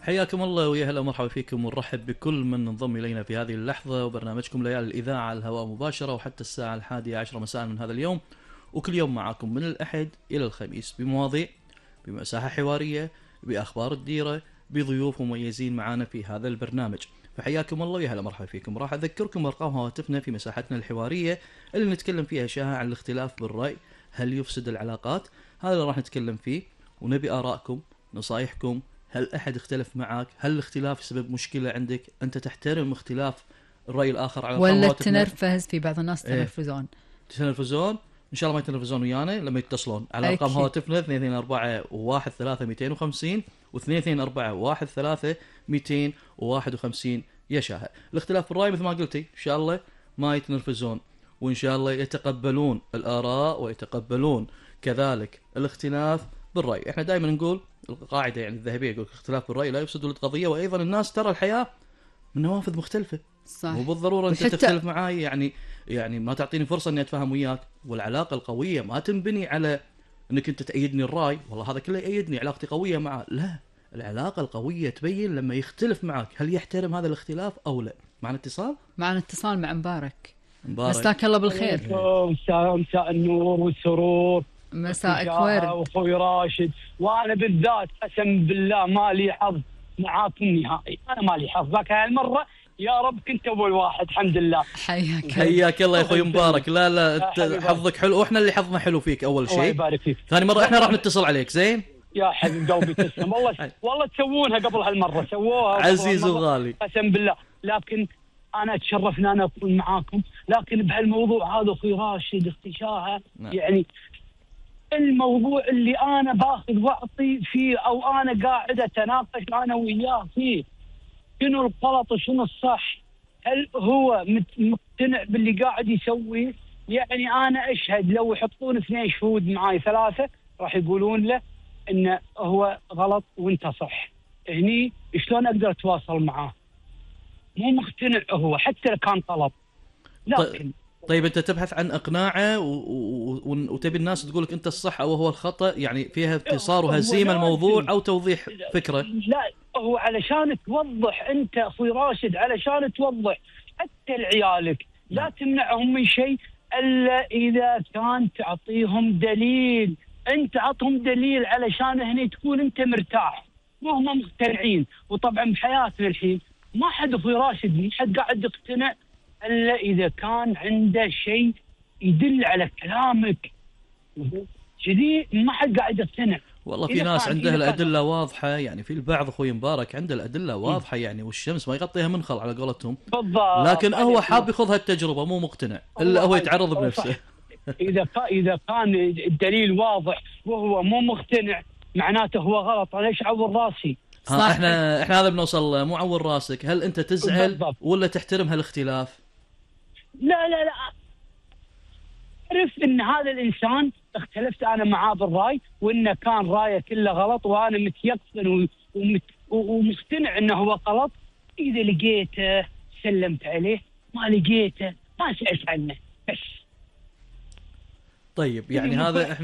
حياكم الله ويا هلا ومرحبا فيكم ونرحب بكل من انضم الينا في هذه اللحظه وبرنامجكم ليالي الاذاعه على الهواء مباشره وحتى الساعه 11 مساء من هذا اليوم، وكل يوم معاكم من الاحد الى الخميس بمواضيع، بمساحه حواريه، باخبار الديره، بضيوف مميزين معانا في هذا البرنامج. فحياكم الله ويا هلا مرحبا فيكم. راح اذكركم ارقام هواتفنا في مساحتنا الحواريه اللي نتكلم فيها شائع عن الاختلاف بالراي هل يفسد العلاقات. هذا اللي راح نتكلم فيه ونبي ارائكم، نصايحكم. هل أحد اختلف معك؟ هل الاختلاف يسبب مشكلة عندك؟ أنت تحترم اختلاف الرأي الآخر على ولا تنرفز؟ في بعض الناس تنرفزون. تنرفزون؟ إن شاء الله ما يتنرفزون ويانا لما يتصلون على أرقام هواتفنا 224-13250 و224-13251 يا شاهد. الاختلاف في الرأي مثل ما قلتي إن شاء الله ما يتنرفزون، وإن شاء الله يتقبلون الآراء ويتقبلون كذلك الاختلاف بالرأي. احنا دائما نقول القاعدة يعني الذهبية، يقول اختلاف بالرأي لا يفسد القضية، وأيضا الناس ترى الحياة من نوافذ مختلفة. صح. مو بالضرورة أنت تختلف معاي، يعني ما تعطيني فرصة إني أتفاهم وياك. والعلاقة القوية ما تنبني على إنك أنت تأيدني الرأي، والله هذا كله يأيدني علاقتي قوية معه. لا، العلاقة القوية تبين لما يختلف معك هل يحترم هذا الاختلاف أو لا. معنا اتصال؟ معنا اتصال مع مبارك. مساك الله بالخير. مساء النور والسرور. مساءك ورد اخوي راشد. وانا بالذات قسم بالله ما لي حظ معاكم نهائي، انا ما لي حظ ذاك هالمره. يا رب كنت اول واحد الحمد لله. حياك الله يا اخوي مبارك. لا حظك حلو، واحنا اللي حظنا حلو فيك اول شيء. الله يبارك فيك. ثاني مره احنا راح نتصل عليك. زين يا حبيب قلبي تسلم. والله تسوونها قبل هالمره، سووها عزيز وغالي قسم بالله. لكن انا اتشرف ان انا اكون معاكم. لكن بهالموضوع هذا اخوي راشد اختشاها يعني الموضوع اللي انا باخذ واعطي فيه، او انا قاعد اتناقش انا وياه فيه، شنو الغلط وشنو الصح؟ هل هو مقتنع باللي قاعد يسويه؟ يعني انا اشهد لو يحطون 2 شهود معاي 3 راح يقولون له انه هو غلط وانت صح. هني شلون اقدر اتواصل معاه؟ مو مقتنع هو حتى لو كان طلب. لكن طيب انت تبحث عن اقناعه وتبي الناس تقولك انت الصح او هو الخطأ، يعني فيها انتصار وهزيمه الموضوع او توضيح فكره؟ لا، هو علشان توضح انت اخوي راشد، علشان توضح حتى لعيالك لا تمنعهم من شيء الا اذا كان تعطيهم دليل. انت عطهم دليل علشان هني تكون انت مرتاح وهم مقتنعين. وطبعا بحياتنا الحين ما حد اخوي راشد، ما حد قاعد يقتنع الا اذا كان عنده شيء يدل على كلامك. كذي ما حد قاعد يقتنع. والله في ناس عندها الادله واضحه، يعني في البعض اخوي مبارك عنده الادله واضحه يعني والشمس ما يغطيها منخل على قولتهم. بالضبط. لكن هو حاب ياخذ هالتجربه، مو مقتنع الا هو يتعرض بنفسه. اذا كان الدليل واضح وهو مو مقتنع معناته هو غلط. ليش عور راسي؟ احنا هذا بنوصل. مو عور راسك، هل انت تزعل بالضبط ولا تحترم هالاختلاف؟ لا اعرف ان هذا الانسان اختلفت انا معاه بالراي، وانه كان رايه كله غلط، وانا متيقن ومقتنع انه هو غلط. اذا لقيته سلمت عليه، ما لقيته ما سألت عنه بس. طيب يعني هذا